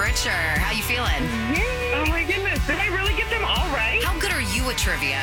Archer. How you feeling? Oh my goodness. Did I really get them all right? How good are you at trivia?